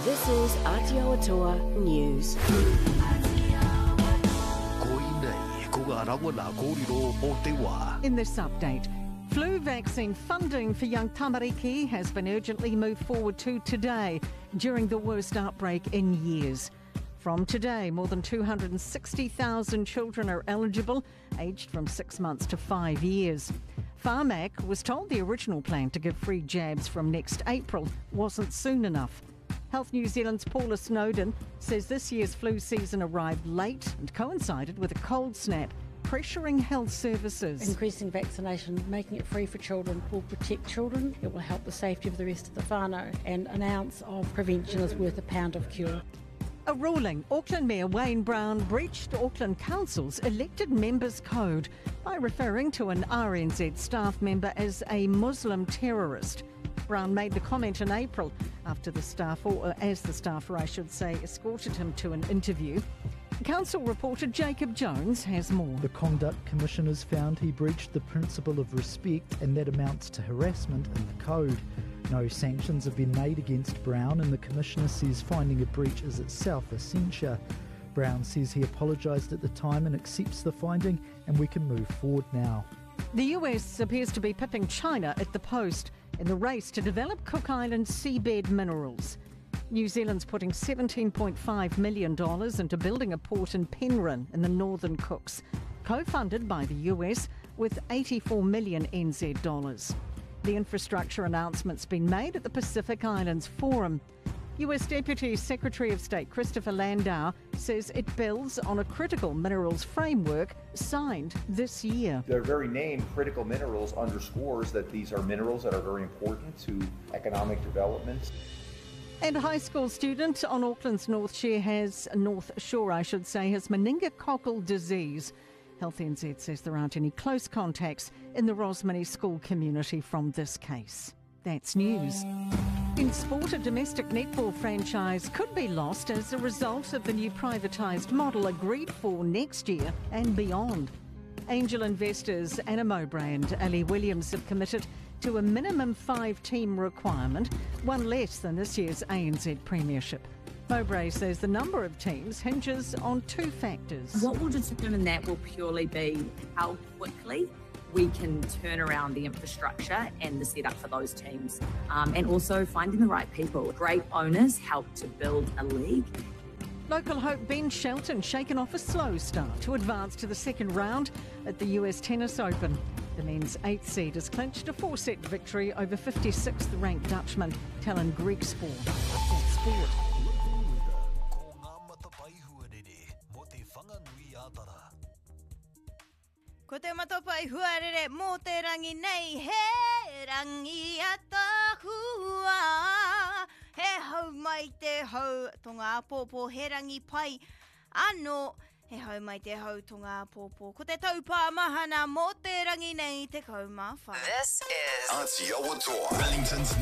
This is Aotearoa News. In this update, flu vaccine funding for young tamariki has been urgently moved forward to today during the worst outbreak in years. From today, more than 260,000 children are eligible, aged from 6 months to 5 years. Pharmac was told the original plan to give free jabs from next April wasn't soon enough. Health New Zealand's Paula Snowden says this year's flu season arrived late and coincided with a cold snap, pressuring health services. Increasing vaccination, making it free for children will protect children. It will help the safety of the rest of the whānau, and an ounce of prevention is worth a pound of cure. A ruling. Auckland Mayor Wayne Brown breached Auckland Council's elected members' code by referring to an RNZ staff member as a Muslim terrorist. Brown made the comment in April after the staff, or as the staffer I should say, escorted him to an interview. Council reporter Jacob Jones has more. The Conduct Commissioners found he breached the principle of respect, and that amounts to harassment in the code. No sanctions have been made against Brown, and the Commissioner says finding a breach is itself a censure. Brown says he apologised at the time and accepts the finding, and we can move forward now. The US appears to be pipping China at the post in the race to develop Cook Island seabed minerals. New Zealand's putting $17.5 million into building a port in Penryn in the Northern Cooks, co-funded by the US with 84 million NZ dollars. The infrastructure announcement's been made at the Pacific Islands Forum. US Deputy Secretary of State Christopher Landau says it builds on a critical minerals framework signed this year. Their very name, critical minerals, underscores that these are minerals that are very important to economic development. And a high school student on Auckland's North Shore has meningococcal disease. Health NZ says there aren't any close contacts in the Rosmini school community from this case. That's news. In sport, a domestic netball franchise could be lost as a result of the new privatised model agreed for next year and beyond. Angel investors Anna Mowbray and Ali Williams have committed to a minimum 5-team requirement, one less than this year's ANZ Premiership. Mowbray says the number of teams hinges on 2 factors. What will determine that will purely be how quickly we can turn around the infrastructure and the setup for those teams, and also finding the right people. Great owners help to build a league. Local hope Ben Shelton shaken off a slow start to advance to the second round at the US Tennis Open. The men's 8th seed has clinched a 4-set victory over 56th ranked Dutchman Talon Griekspoor. That's sport. Ko te matopa I huarere mō te rangi nei, he rangi ata hua. He hau mai te hau tō ngā pōpō, he rangi pai anō. He hau mai te hau tō ngā pōpō. Ko te taupā mahana mō te rangi nei te kaumawhai. This is Aotearoa, Wellington's